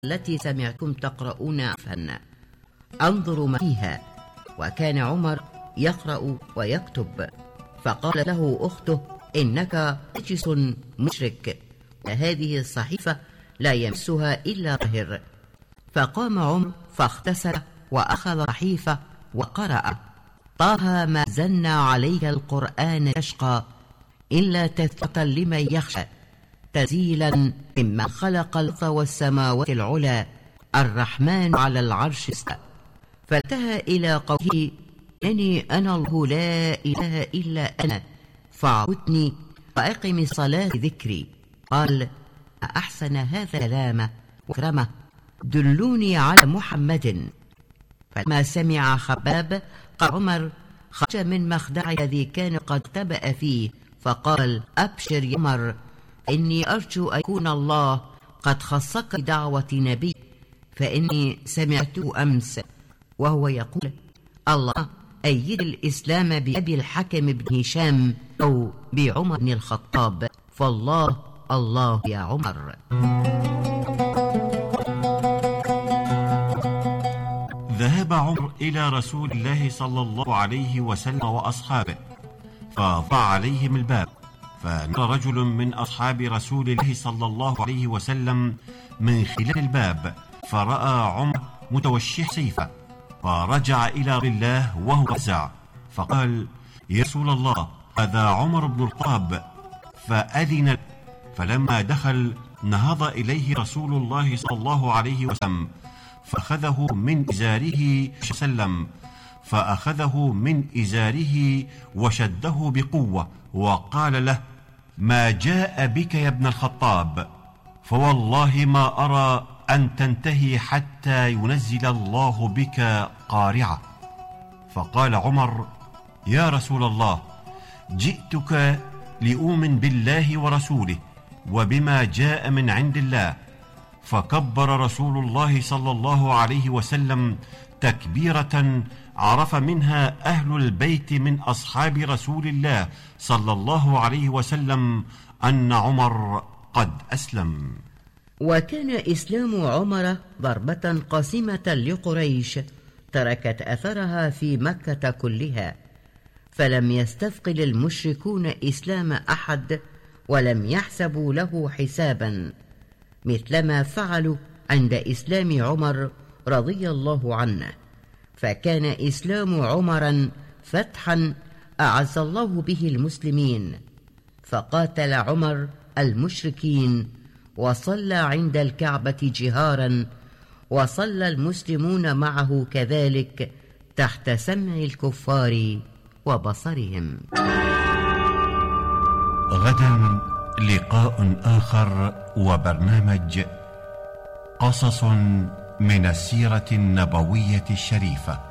التي سمعتم تقرؤون عنها أنظروا ما فيها. وكان عمر يقرأ ويكتب، فقال له أخته: إنك نجس مشرك، هذه الصحيفة لا يمسها إلا طاهر. فقام عمر فاغتسل وأخذ صحيفة وقرأ: طه ما زلنا عليك القرآن تشقى إلا تذكرة لمن يخشى، تنزيلا ممن خلق الأرض والسماوات العلى، الرحمن على العرش استوى. فانتهى إلى قوله: إنني أنا الله لا إله إلا أنا فاعبدني وأقم الصلاة ذكري. قال: أحسن هذا كلامه وأكرمه، دلوني على محمد. فلما سمع خباب قال عمر: خرج من مخدع الذي كان قد تبأ فيه، فقال: أبشر يا عمر، إني أرجو أن يكون الله قد خصك بدعوة نبي، فإني سمعته أمس وهو يقول: الله أيد الإسلام بأبي الحكم بن هشام أو بعمر بن الخطاب، فالله الله يا عمر. ذهب عمر إلى رسول الله صلى الله عليه وسلم وأصحابه، فضع عليهم الباب، فنظر رجل من أصحاب رسول الله صلى الله عليه وسلم من خلال الباب، فرأى عمر متوشح سيفه، فرجع إلى رسول الله وهو فزع، فقال: يا رسول الله، هذا عمر بن الخطاب. فأذن. فلما دخل نهض إليه رسول الله صلى الله عليه وسلم فأخذه من إزاره وشده بقوة، وقال له: ما جاء بك يا ابن الخطاب؟ فوالله ما أرى أن تنتهي حتى ينزل الله بك قارعة. فقال عمر: يا رسول الله، جئتك لأؤمن بالله ورسوله وبما جاء من عند الله. فكبر رسول الله صلى الله عليه وسلم تكبيرة عرف منها أهل البيت من أصحاب رسول الله صلى الله عليه وسلم أن عمر قد أسلم. وكان إسلام عمر ضربة قاسمة لقريش تركت أثرها في مكة كلها، فلم يستثقل المشركون إسلام أحد ولم يحسبوا له حسابا، مثلما فعلوا عند إسلام عمر رضي الله عنه. فكان إسلام عمرا فتحا أعز الله به المسلمين، فقاتل عمر المشركين وصلى عند الكعبة جهارا، وصلى المسلمون معه كذلك تحت سمع الكفار وبصرهم. غدا لقاء آخر وبرنامج قصص من السيرة النبوية الشريفة.